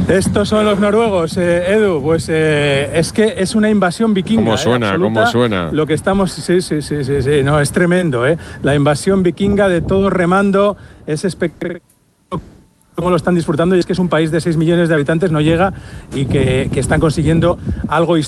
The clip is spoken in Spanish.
Estos son los noruegos, Edu, pues es que es una invasión vikinga. ¿Cómo suena? Absoluta. ¿Cómo suena? Lo que estamos, sí, no, es tremendo, la invasión vikinga de todos remando, es espectacular cómo lo están disfrutando, y es que es un país de 6 millones de habitantes, no llega, y que están consiguiendo algo histórico.